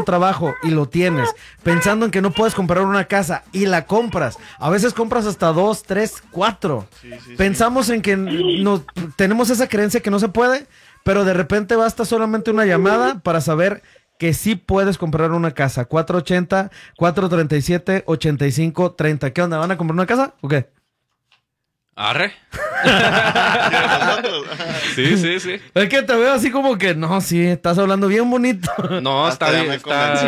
trabajo y lo tienes, pensando en que no puedes comprar una casa y la compras. A veces compras hasta 2, 3, 4. Pensamos en que no, tenemos esa creencia que no se puede, pero de repente basta solamente una llamada para saber que sí puedes comprar una casa. 480-437-8530. ¿Qué onda? ¿Van a comprar una casa o qué? Arre. Sí. Es que te veo así como que, no, sí, estás hablando bien bonito. No, está bien,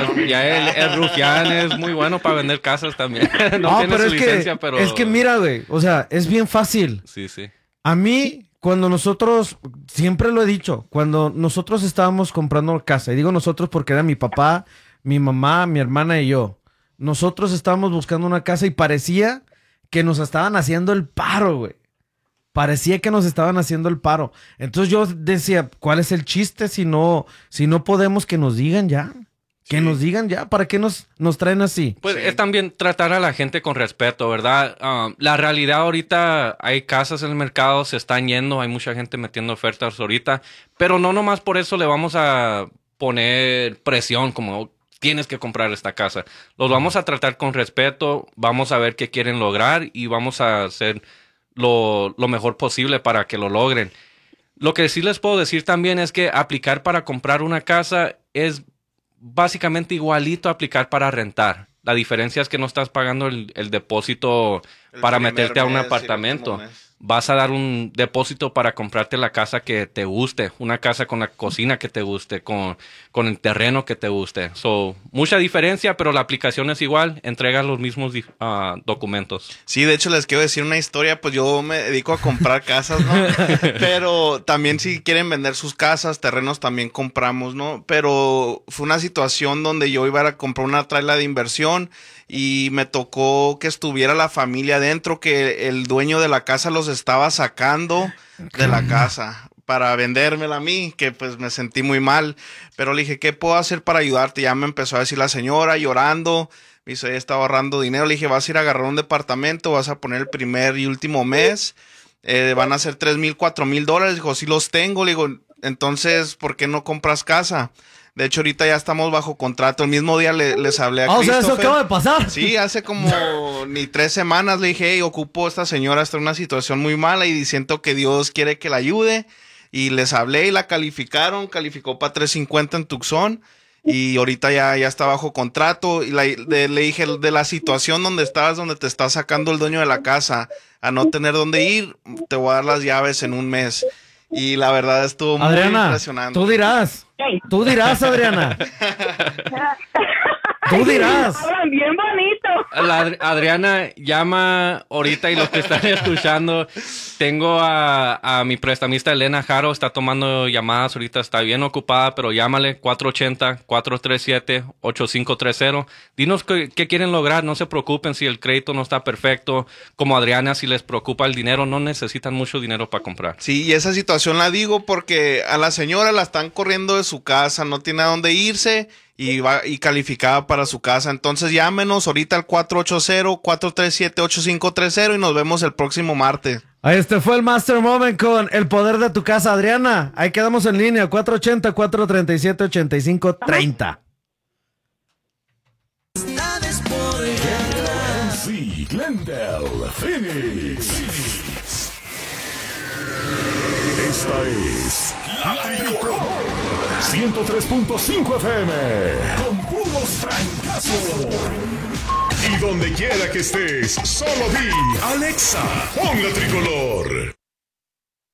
ya el rufián es muy bueno para vender casas también. No tiene pero su licencia, pero... Es que mira, güey, o sea, es bien fácil. Sí. A mí, cuando nosotros, siempre lo he dicho, cuando nosotros estábamos comprando casa, y digo nosotros porque era mi papá, mi mamá, mi hermana y yo, nosotros estábamos buscando una casa y parecía que nos estaban haciendo el paro, güey. Parecía que nos estaban haciendo el paro. Entonces yo decía, ¿cuál es el chiste si no podemos que nos digan ya? Que nos digan ya, ¿para qué nos traen así? Pues es también tratar a la gente con respeto, ¿verdad? La realidad ahorita, hay casas en el mercado, se están yendo, hay mucha gente metiendo ofertas ahorita, pero no nomás por eso le vamos a poner presión como... Tienes que comprar esta casa. Los vamos a tratar con respeto, vamos a ver qué quieren lograr y vamos a hacer lo mejor posible para que lo logren. Lo que sí les puedo decir también es que aplicar para comprar una casa es básicamente igualito a aplicar para rentar. La diferencia es que no estás pagando el depósito para meterte a un apartamento. Vas a dar un depósito para comprarte la casa que te guste, una casa con la cocina que te guste, con el terreno que te guste. Mucha diferencia, pero la aplicación es igual, entregas los mismos documentos. Sí, de hecho les quiero decir una historia, pues yo me dedico a comprar casas, ¿no? Pero también si quieren vender sus casas, terrenos también compramos, ¿no? Pero fue una situación donde yo iba a comprar una traila de inversión y me tocó que estuviera la familia adentro, que el dueño de la casa los estaba sacando de la casa para vendérmela a mí, que pues me sentí muy mal, pero le dije, ¿qué puedo hacer para ayudarte? Ya me empezó a decir la señora llorando, me dice, ella estaba ahorrando dinero, le dije, vas a ir a agarrar un departamento, vas a poner el primer y último mes, van a ser $3,000, $4,000, dijo, sí los tengo, le digo, entonces, ¿por qué no compras casa? De hecho, ahorita ya estamos bajo contrato. El mismo día les hablé a Christopher. O sea, ¿eso acaba de pasar? Sí, hace como ni 3 semanas le dije, hey, ocupo esta señora, está en una situación muy mala y siento que Dios quiere que la ayude. Y les hablé y la calificó para 350 en Tucson. Y ahorita ya está bajo contrato. Y le dije, de la situación donde te está sacando el dueño de la casa a no tener dónde ir, te voy a dar las llaves en un mes. Y la verdad estuvo muy impresionante. Tú dirás, Adriana. Tú dirás. Hablan bien bonito. Adriana llama ahorita y los que están escuchando, tengo a mi prestamista Elena Jaro, está tomando llamadas ahorita, está bien ocupada, pero llámale 480-437-8530. Dinos qué quieren lograr, no se preocupen si el crédito no está perfecto. Como Adriana, si les preocupa el dinero, no necesitan mucho dinero para comprar. Sí, y esa situación la digo porque a la señora la están corriendo de su casa, no tiene a dónde irse y calificaba para su casa. Entonces llámenos ahorita al 480-437-8530 y nos vemos el próximo martes. Este fue el Master Moment con El Poder de tu Casa, Adriana. Ahí quedamos en línea, 480-437-8530. Sí, Glendale, Phoenix. Esta es La Tricolor 103.5 FM con puros francazos. Y donde quiera que estés, solo di Alexa, pon La Tricolor.